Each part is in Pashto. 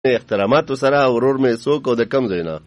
احترامات سره ورور مې څوک او د کم ځای نه؟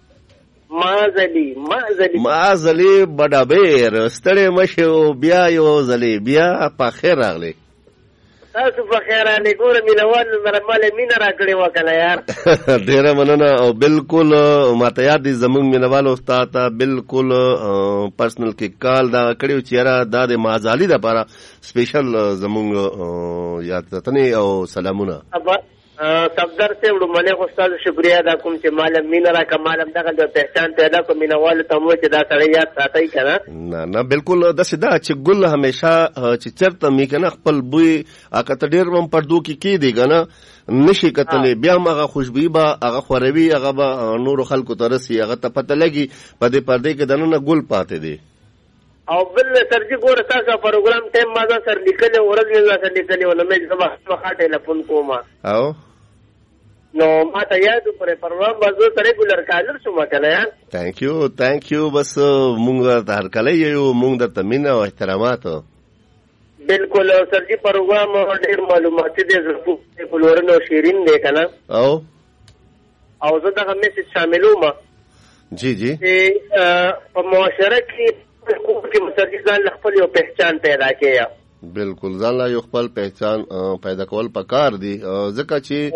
معزلی بډابیر ستړی مشه بیا یو ځلې بیا په خیر راغلی. تاسو په خیر راغلی. ګوره مینوال ماله مینه راکړې وه که نه یار. ډېره مننه. او بلکل ماته یاد دي زمونږ مینوال استاد ته بلکل پرسنل کې کال دا کړی و چې یاره دا د معزالي دپاره سپیشل زمونږ یاد ساتنې او سلامونه. صفدر صاحب لومړنی خو ستاسو شکریه ادا کوم چې مالم مینه راکړه، مالم دغه د پهچان پیدا کړو مینهوالو ته مو چې دا سړی یاد ساتئ که نه. نه بلکل داسې ده چې ګل همیشه چې چېرته مې که نه خپل بوی که ته ډېر هم پردو کې کېدی که نه نشي کتلی، بیا هم هغه خوشبويي به هغه خوروي، هغه به نورو خلکو ته رسي، هغه ته پته لګي په دې پردې کې دننه ګل پاتې دی. او بل سرجي ګوره تاسو پروګرام ټایم ما ځان سره لیکلی ورځ مې ځان سره لیکلی و نو مې زما ټلیفون کوم او نو ما ته یاد پرې پروګرام به زه سره ریګولر کالر شوم که نه یار. تhank you بس مونږ ته هرکلی یو مونږ درته مینه او احترامات. بلکل سرجي پروګرام ډېر معلوماتي دی، زړه پلورن او شیرین دی که نه. او زه دغه میسج شاملوم جی چې په معاشره کې سرجي ځان له خپل یو پهچان پیدا کړي. بلکل ځان له یو خپل پهچان پیدا کول پکار دي ځکه چې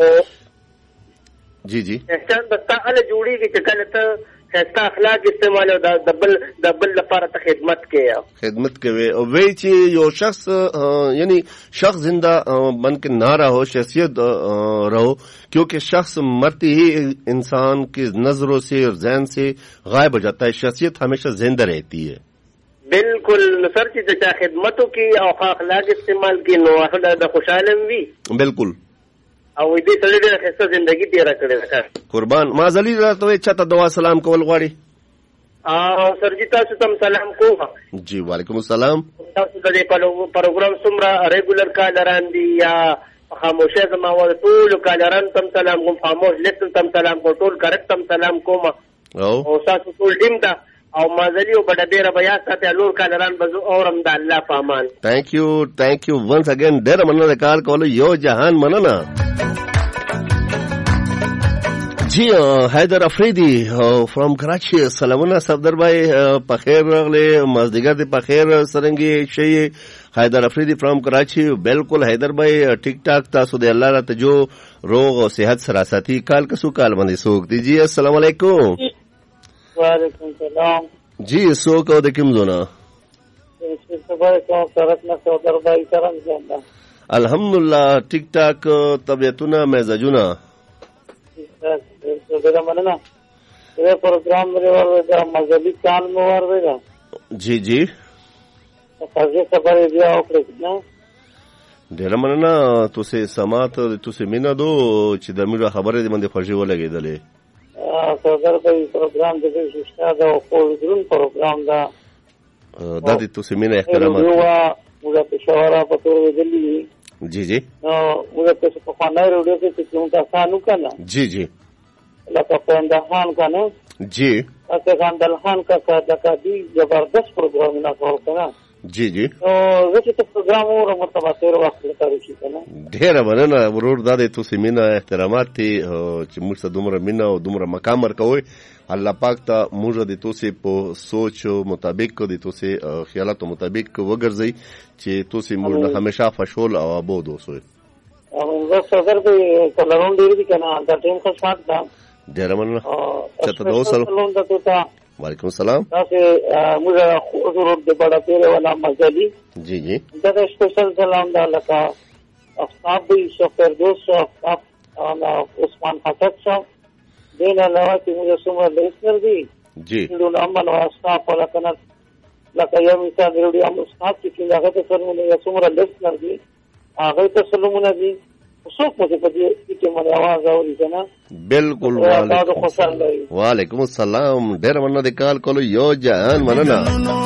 جی پهچان به ستا هله جوړېږي چې کله ته ښایسته اخلاق استعمال او د بل لپاره ته خدمت کوي. او وی چې یو شخص یعنی شخص زندہ بن کے نہ رہو، شخصیت رہو، کیونکہ شخص مرتے ہی انسان کی نظروں سے اور ذہن سے غائب ہو جاتا ہے، شخصیت ہمیشہ زندہ رہتی ہے. بالکل سر چې چا خدمتو کی او اخلاق استعمال کی نو د خوشاله وي. بالکل او دې سړي ډېره ښایسته زندګي تېره کړې ده. قربان معزلي راته چاته دعا سلام کول غواړي؟ سرجي تاسو ته سلام کوم. جی وعلیکم السلام. تاسو د دې پروګرام څومره ریګولر کالران دي یا خاموشه زما و ټول کالران تم سلام کوم، خاموش لیسن تم سلام کوم، ټول کریکټ تم سلام کوم او تاسو ټول ټیم ته او مازلی او بډابیره بیا ساته لور کالران بزو اورم د الله په امان. thank you once again. ډېره مننه د کال کولو یو جهان مننه. جی حیدر افریدی فرام کراچی سلامونه صفدر بھائی په خیر راغلی، مازدیګر دې په خیر څرنګه شي حیدر افریدی فرام کراچی. بالکل حیدر بھائی ٹھیک ٹھاک تاسو دې الله راته جو روغ او صحت سره ساتي. کال کسو کال باندې سوک دی. جی السلام علیکم. وعلیکم السلام. جی سوک او د کوم زونه؟ الحمدلله ٹھیک ټاک طبیعتونه مزاجونه. ډېره مننه. دا پروګرام لري دا مذهبي کال مو ورده. جی تاسو خبرې بیا وکړئ نه. ډېره مننه. تاسو سمات تاسو مینا دو چې د میرا خبرې دې باندې خوشي ولګېدلې. صدر په پروګرام د شوشتا دا خو درون پروګرام دا د تاسو مینا احترامات. موږ په شوارا په تور ودلې. جی نو موږ په خانه وروډه کې چې موږ تاسو کنه. جی لکه پنده خان کنه. جی اته خاندل خان کا دی زبردست پروګرام نه کول کنه. جی نو زه چې پروګرام ور متواتر وخت لپاره شي کنه. ډېره مننه ورور دا د تاسو مینا احترامات چې موږ ته دومره مینا او دومره مقام ورکوي. الله پاک ته موږ د تاسو په سوچ مطابق د تاسو خیالاتو مطابق وګرځي چې تاسو موږ همیشه خوشحال او آباد اوسئ. او زه صدر به کلرون ډېر دي کنه دا ټیم ښه شاک ده. ډېره مننه. چاته د اوسه وعلیکم السلام. تاسو موږ حضور د بڑا پیره ولا مزلی. جی دا سپیشل سلام ده لکه افصاب شفر دوست افصاب عثمان خټک صاحب دین علاوه چې موږ څومره لیسنر دي. جی نو عمل او افصاب ولا کنه لکه یو مثال ضروري هم افصاب چې هغه ته څومره څومره لیسنر دي هغه ته سلامونه دي. څوک مو په دې کې مې आवाज اوري کنه. بالکل وعلیکم السلام. ډېر مننه د کال کولو یو جهان مننه.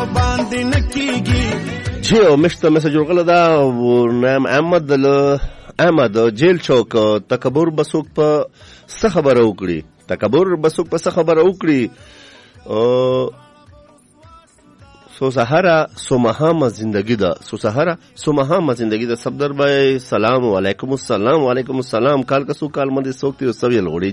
جی او مشته میسج ورغله دا نام احمد جیل چوک. تکبر بسوک په څه خبره وکړي؟ سو سهارا سو مهام زندگی دا سو سهارا سو مهام زندگی دا صفدر بای سلام علیکم السلام کال کسو کال مندی سوکتی و سوی لغوڑی